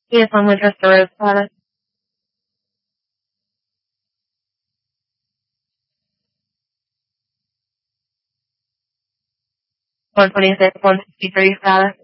Yes, I'm with just the rose product. 126, 163 product.